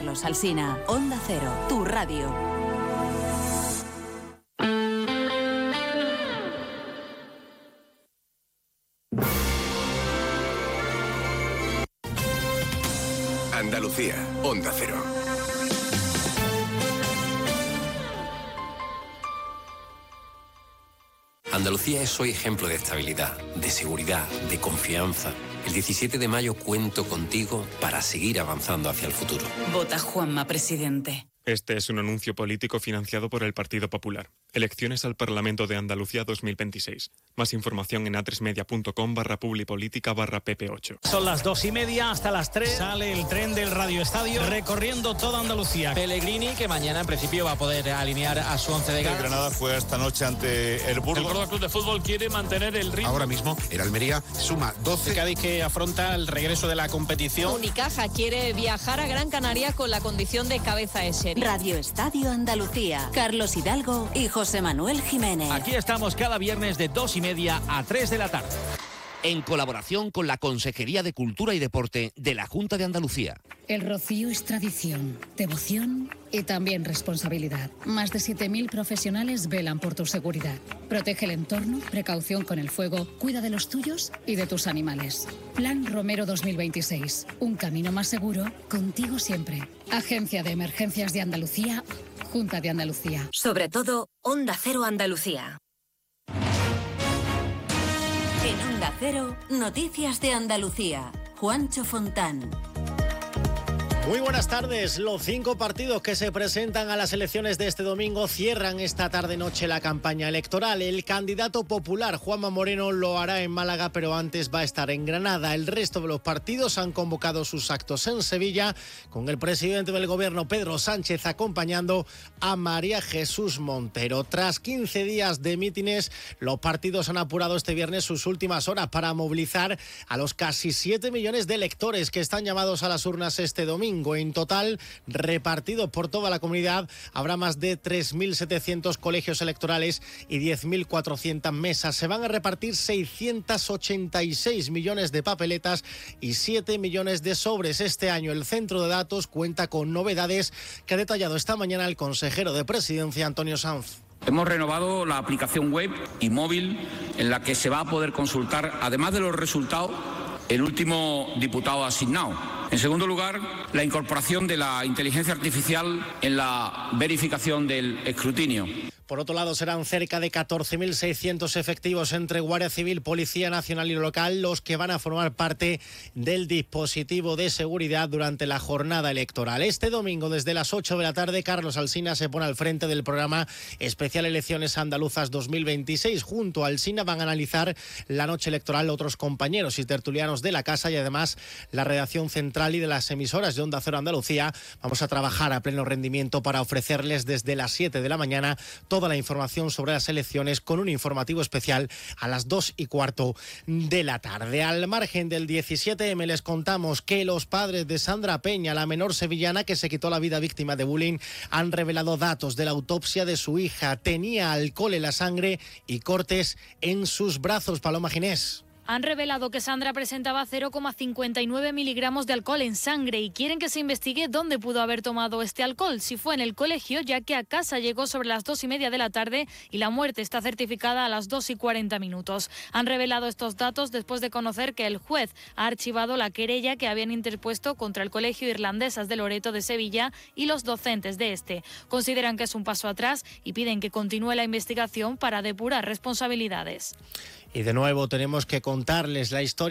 Carlos Alsina. Onda Cero, tu radio. Andalucía, Onda Cero. Andalucía es hoy ejemplo de estabilidad, de seguridad, de confianza. El 17 de mayo cuento contigo para seguir avanzando hacia el futuro. Vota Juanma, presidente. Este es un anuncio político financiado por el Partido Popular. Elecciones al Parlamento de Andalucía 2026. Más información en atresmedia.com/publipolítica/pp8. Son las 2:30 hasta las 3. Sale el tren del Radio Estadio recorriendo toda Andalucía. Pellegrini, que mañana en principio va a poder alinear a su once de gala. El Granada juega esta noche ante el Burgos. El Córdoba Club de Fútbol quiere mantener el ritmo. Ahora mismo el Almería suma 12. El Cádiz, que afronta el regreso de la competición. Unicaja quiere viajar a Gran Canaria con la condición de cabeza de serie. Radio Estadio Andalucía. Carlos Hidalgo y José Manuel Jiménez. Aquí estamos cada viernes de 2:30 a 3 de la tarde. En colaboración con la Consejería de Cultura y Deporte de la Junta de Andalucía. El Rocío es tradición, devoción y también responsabilidad. Más de 7.000 profesionales velan por tu seguridad. Protege el entorno, precaución con el fuego, cuida de los tuyos y de tus animales. Plan Romero 2026. Un camino más seguro, contigo siempre. Agencia de Emergencias de Andalucía, Junta de Andalucía. Sobre todo, Onda Cero Andalucía. En Onda Cero, Noticias de Andalucía. Juancho Fontán. Muy buenas tardes. Los 5 partidos que se presentan a las elecciones de este domingo cierran esta tarde-noche la campaña electoral. El candidato popular, Juanma Moreno, lo hará en Málaga, pero antes va a estar en Granada. El resto de los partidos han convocado sus actos en Sevilla, con el presidente del gobierno, Pedro Sánchez, acompañando a María Jesús Montero. Tras 15 días de mítines, los partidos han apurado este viernes sus últimas horas para movilizar a los casi 7 millones de electores que están llamados a las urnas este domingo. En total, repartidos por toda la comunidad, habrá más de 3.700 colegios electorales y 10.400 mesas. Se van a repartir 686 millones de papeletas y 7 millones de sobres. Este año el centro de datos cuenta con novedades que ha detallado esta mañana el consejero de Presidencia, Antonio Sanz. Hemos renovado la aplicación web y móvil en la que se va a poder consultar, además de los resultados, el último diputado asignado. En segundo lugar, la incorporación de la inteligencia artificial en la verificación del escrutinio. Por otro lado, serán cerca de 14.600 efectivos entre Guardia Civil, Policía Nacional y Local los que van a formar parte del dispositivo de seguridad durante la jornada electoral. Este domingo, desde las 8 de la tarde, Carlos Alsina se pone al frente del programa especial Elecciones Andaluzas 2026. Junto a Alsina van a analizar la noche electoral otros compañeros y tertulianos de la casa y además la redacción central y de las emisoras de Onda Cero Andalucía. Vamos a trabajar a pleno rendimiento para ofrecerles desde las 7 de la mañana toda la información sobre las elecciones, con un informativo especial a las 2:15 de la tarde. Al margen del 17M, les contamos que los padres de Sandra Peña, la menor sevillana que se quitó la vida víctima de bullying, han revelado datos de la autopsia de su hija. Tenía alcohol en la sangre y cortes en sus brazos. Paloma Ginés. Han revelado que Sandra presentaba 0,59 miligramos de alcohol en sangre y quieren que se investigue dónde pudo haber tomado este alcohol, si fue en el colegio, ya que a casa llegó sobre las 2:30 de la tarde y la muerte está certificada a las 2:40. Han revelado estos datos después de conocer que el juez ha archivado la querella que habían interpuesto contra el Colegio Irlandesas de Loreto de Sevilla y los docentes de este. Consideran que es un paso atrás y piden que continúe la investigación para depurar responsabilidades. Y de nuevo tenemos que contarles la historia